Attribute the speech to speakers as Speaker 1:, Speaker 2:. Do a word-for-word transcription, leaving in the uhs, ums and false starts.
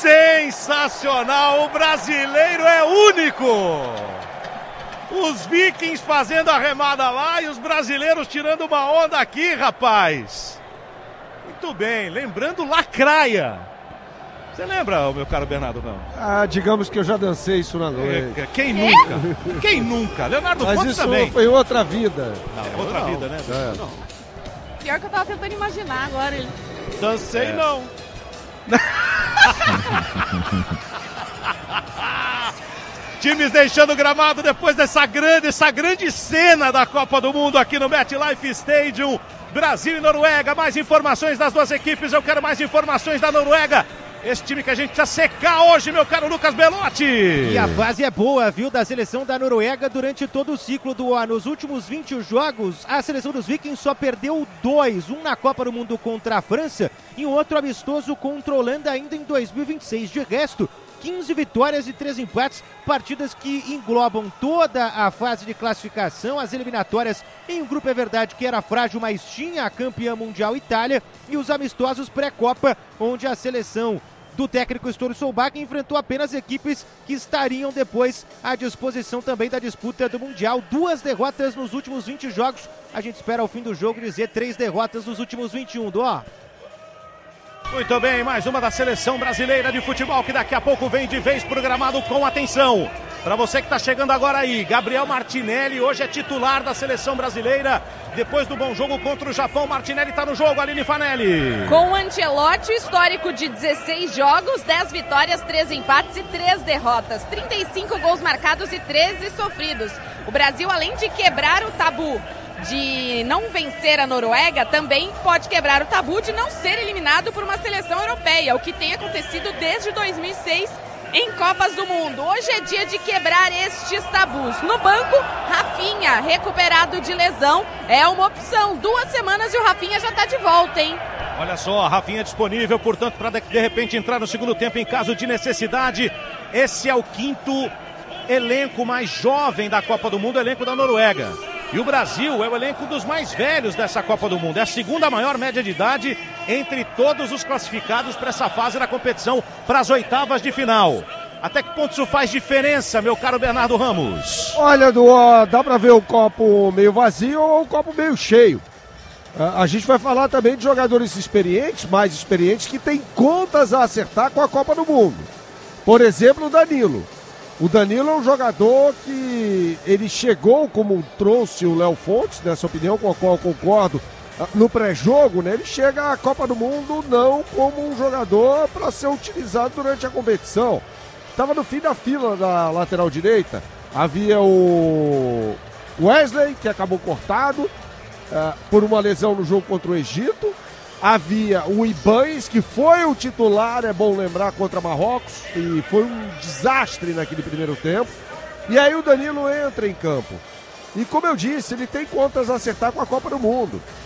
Speaker 1: Sensacional, o brasileiro é único. Os vikings fazendo a remada lá e os brasileiros tirando uma onda aqui, rapaz. Muito bem, lembrando Lacraia. Você lembra, meu caro Bernardo, não?
Speaker 2: Ah, digamos que eu já dancei isso na noite.
Speaker 1: É, quem nunca? Quem nunca? Leonardo
Speaker 2: Mas
Speaker 1: Pontes
Speaker 2: isso
Speaker 1: também.
Speaker 2: foi outra vida.
Speaker 1: Não, é outra não. vida, né?
Speaker 2: É.
Speaker 1: Não.
Speaker 3: Pior que eu tava tentando imaginar agora. Ele...
Speaker 1: Dancei, é. não. Times deixando o gramado depois dessa grande, essa grande cena da Copa do Mundo aqui no MetLife Stadium. Brasil e Noruega, mais informações das duas equipes, eu quero mais informações da Noruega. Esse time que a gente precisa secar hoje, meu caro Lucas Belotti.
Speaker 4: E a fase é boa, viu, da seleção da Noruega durante todo o ciclo do ano. Nos últimos vinte jogos, a seleção dos Vikings só perdeu dois. Um na Copa do Mundo contra a França e um outro amistoso contra a Holanda ainda em dois mil e vinte e seis. De resto, quinze vitórias e três empates, partidas que englobam toda a fase de classificação, as eliminatórias em um grupo, é verdade, que era frágil, mas tinha a campeã mundial Itália, e os amistosos pré-Copa, onde a seleção do técnico Ståle Solbakken enfrentou apenas equipes que estariam depois à disposição também da disputa do Mundial. Duas derrotas nos últimos vinte jogos, a gente espera ao fim do jogo dizer três derrotas nos últimos vinte e um, Dó.
Speaker 1: Muito bem, mais uma da seleção brasileira de futebol que daqui a pouco vem de vez programado com atenção. Para você que está chegando agora aí, Gabriel Martinelli hoje é titular da seleção brasileira. Depois do bom jogo contra o Japão, Martinelli está no jogo, Aline Fanelli.
Speaker 3: Com o Ancelotti, o histórico de dezesseis jogos, dez vitórias, três empates e três derrotas. trinta e cinco gols marcados e treze sofridos. O Brasil, além de quebrar o tabu de não vencer a Noruega, também pode quebrar o tabu de não ser eliminado por uma seleção europeia, o que tem acontecido desde dois mil e seis em Copas do Mundo. Hoje é dia de quebrar estes tabus. No banco, Rafinha, recuperado de lesão, é uma opção. Duas semanas e o Rafinha já está de volta, hein?
Speaker 1: Olha só, a Rafinha é disponível, portanto, para de repente entrar no segundo tempo em caso de necessidade. Esse é o quinto elenco mais jovem da Copa do Mundo, elenco da Noruega. E o Brasil é o elenco dos mais velhos dessa Copa do Mundo. É a segunda maior média de idade entre todos os classificados para essa fase da competição, para as oitavas de final. Até que ponto isso faz diferença, meu caro Bernardo Ramos?
Speaker 2: Olha, Duó, dá para ver o copo meio vazio ou o copo meio cheio. A gente vai falar também de jogadores experientes, mais experientes, que têm contas a acertar com a Copa do Mundo. Por exemplo, o Danilo. O Danilo é um jogador que ele chegou, como trouxe o Léo Fontes, nessa opinião com a qual eu concordo, no pré-jogo, né? Ele chega à Copa do Mundo não como um jogador para ser utilizado durante a competição. Estava no fim da fila da lateral direita. Havia o Wesley, que acabou cortado uh, por uma lesão no jogo contra o Egito. Havia o Ibañez, que foi o titular, é bom lembrar, contra Marrocos, e foi um desastre naquele primeiro tempo. E aí o Danilo entra em campo. E como eu disse, ele tem contas a acertar com a Copa do Mundo.